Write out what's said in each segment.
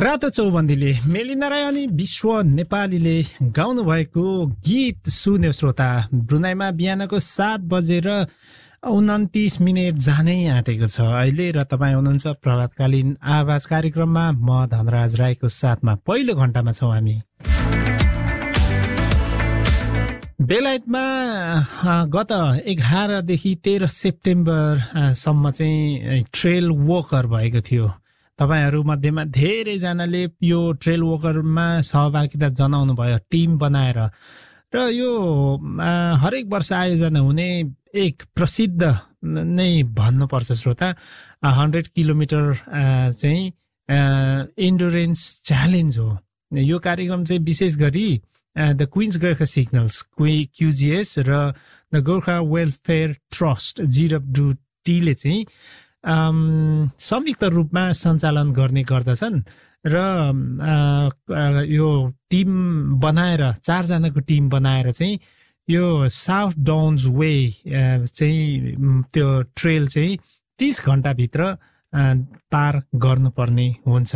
रातो चौबन्दीले मेलिना राय अनि विश्व नेपालीले गाउनु भएको गीत सुन्यो श्रोता। ब्रुनाईमा बिहानको 7:29 जानै आँटेको छ अहिले र तपाईँ हुनुहुन्छ प्रभातकालीन आवाज कार्यक्रममा। म धनराज राईको साथमा पहिलो घण्टामा छौँ हामी। बेलायतमा गत 11 देखि 13 सेप्टेम्बरसम्म चाहिँ ट्रेल वकर भएको थियो। तपाईहरू मध्येमा धेरैजनाले यो ट्रेल वकरमा सहभागिता जनाउनु भयो टिम बनाएर, र यो हरेक वर्ष आयोजना हुने एक प्रसिद्ध नै भन्नुपर्छ श्रोता 100 किलोमिटर चाहिँ इन्डुरेन्स च्यालेन्ज हो। यो कार्यक्रम चाहिँ विशेष गरी the Queens Gorkha signals QGS र द गोर्खा वेलफेयर ट्रस्ट GWT-ले चाहिँ संयुक्त रूपमा सञ्चालन गर्ने गर्दछन् र यो टिम बनाएर 4 जनाको टिम बनाएर चाहिँ यो साउथ डाउन्स वे चाहिँ त्यो ट्रेल चाहिँ 30 घण्टाभित्र पार गर्नुपर्ने हुन्छ।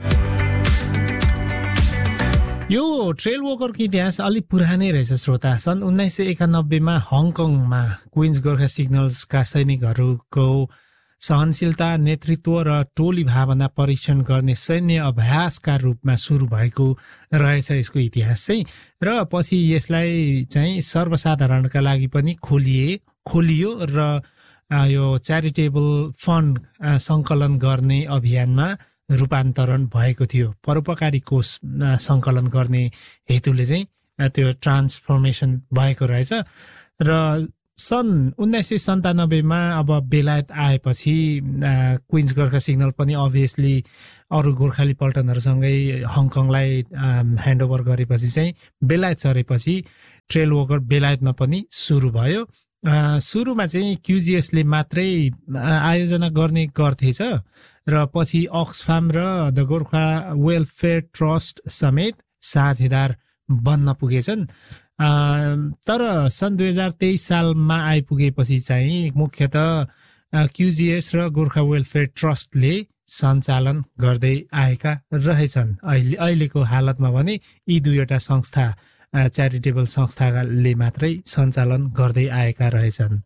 यो ट्रेल वकरको इतिहास अलिक पुरानै रहेछ श्रोता। सन् 1991 हङकङमा क्विन्स गोर्खा सिग्नल्सका सैनिकहरूको सहनशीलता, नेतृत्व र टोली भावना परीक्षण गर्ने सैन्य अभ्यासका रूपमा सुरु भएको रहेछ यसको इतिहास चाहिँ। र पछि यसलाई चाहिँ सर्वसाधारणका लागि पनि खोलियो र यो च्यारिटेबल फन्ड सङ्कलन गर्ने अभियानमा रूपान्तरण भएको थियो। परोपकारी कोष सङ्कलन गर्ने हेतुले चाहिँ त्यो ट्रान्सफर्मेसन भएको रहेछ। र सन् 1997 अब बेलायत आएपछि क्विन्स गोर्खा सिग्नल पनि अभियसली अरू गोर्खाली पल्टनहरूसँगै हङकङलाई ह्यान्डओभर गरेपछि चाहिँ बेलायत सरेपछि ट्रेल वकर बेलायतमा पनि सुरु भयो। सुरुमा चाहिँ QGS-ले मात्रै आयोजना गर्ने गर्थेछ र पछि अक्सफाम र द गोर्खा वेलफेयर ट्रस्ट समेत साझेदार बन्न पुगेछन्। तर सन् 2023 सालमा आइपुगेपछि चाहिँ मुख्यतः QGS र गोर्खा वेलफेयर ट्रस्टले सञ्चालन गर्दै आएका रहेछन्। अहिलेको हालतमा भने यी दुईवटा संस्था च्यारिटेबल संस्थाले मात्रै सञ्चालन गर्दै आएका रहेछन्।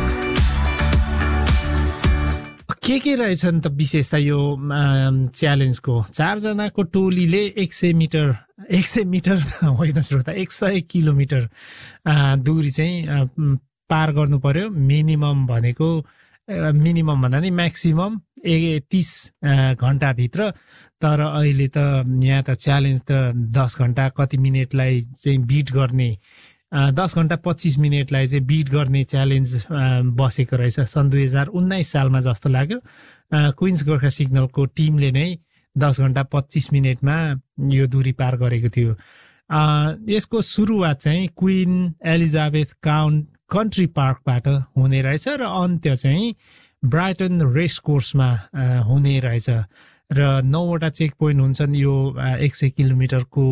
के रहेछन् त विशेषता यो च्यालेन्जको? 4 जनाको टोलीले 100 मिटर होइन श्रोता 100 किलोमिटर दूरी चाहिँ पार गर्नु पर्यो। मिनिमम भन्दा नि म्याक्सिमम 30 घण्टाभित्र। तर अहिले त यहाँ त च्यालेन्ज त 10 घण्टा कति मिनटलाई चाहिँ बिट गर्ने 10 घण्टा 25 मिनटलाई चाहिँ बिट गर्ने च्यालेन्ज बसेको रहेछ सन् 2019 सालमा जस्तो लाग्यो। क्विन्स गोर्खा सिग्नलको टिमले नै 10 घण्टा 25 मिनटमा यो दूरी पार गरेको थियो। यसको सुरुवात चाहिँ क्विन एलिजाबेथ कन्ट्री पार्कबाट हुने रहेछ र अन्त्य चाहिँ ब्राइटन रेस कोर्समा हुने रहेछ। र 9वटा चेक पोइन्ट हुन्छन् यो 100 किलोमिटरको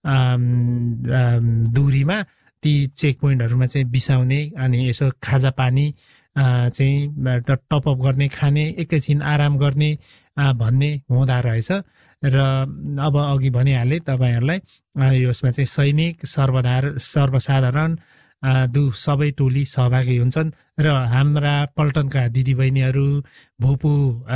दूरीमा। ती चेक पोइन्टहरूमा चाहिँ बिसाउने अनि यसो खाजा पानी चाहिँ टपअप गर्ने, खाने, एकैछिन आराम गर्ने भन्ने हुँदा रहेछ। र अब अघि भनिहालेँ तपाईँहरूलाई यसमा चाहिँ सैनिक, सर्वसाधारण सबै टोली सहभागी हुन्छन्। र हाम्रा पल्टनका दिदीबहिनीहरू, भूपू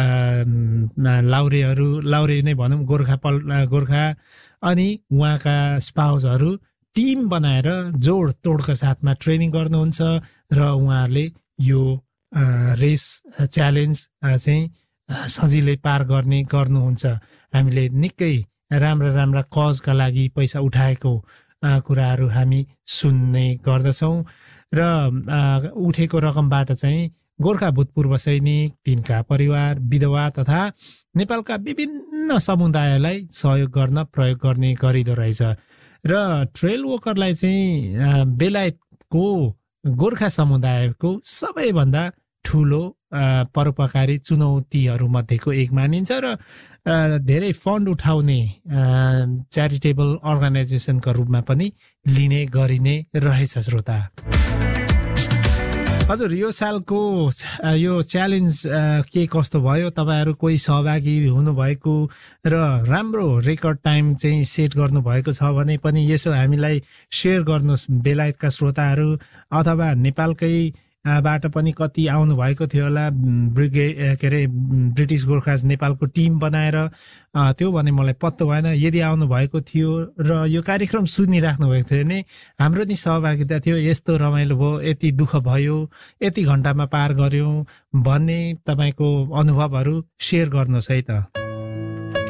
लाउरे नै भनौँ, गोर्खा अनि उहाँका स्पाउसहरू टिम बनाएर जोड तोडका साथमा ट्रेनिङ गर्नुहुन्छ र उहाँहरूले यो रेस च्यालेन्ज चाहिँ सजिलै पार गर्नुहुन्छ। हामीले निकै राम्रा कजका लागि पैसा उठाएको कुराहरू हामी सुन्ने गर्दछौँ र उठेको रकमबाट चाहिँ गोर्खा भूतपूर्व सैनिक, तिनका परिवार, विधवा तथा नेपालका विभिन्न समुदायलाई सहयोग गर्न प्रयोग गर्ने गरिँदो रहेछ। र ट्रेल वकरलाई चाहिँ बेलायतको गोर्खा समुदायको सबैभन्दा ठुलो परोपकारी चुनौतीहरू मध्येको एक मानिन्छ र धेरै फन्ड उठाउने च्यारिटेबल अर्गनाइजेसनका रूपमा पनि लिने गरिने रहेछ श्रोता। हजुर यो सालको यो च्यालेन्ज के कस्तो भयो तपाईहरु कोही सहभागी हुनुभएको र राम्रो रेकर्ड टाइम चाहिँ सेट गर्नुभएको छ भने पनि यसो हामीलाई शेयर गर्नुहोस् बेलायतका श्रोताहरू अथवा नेपालकै बाट पनि कति आउनु भएको थियो होला ब्रिटिश गोर्खाज नेपालको टिम बनाएर त्यो भने मलाई पत्तो भएन यदि आउनु भएको थियो र यो कार्यक्रम सुनिराख्नु भएको थियो भने हाम्रो नि सहभागिता थियो यस्तो रमाइलो भयो यति दुःख भयो यति घण्टामा पार गर्यौं भन्ने तपाईको अनुभवहरू शेयर गर्नुहोस् है त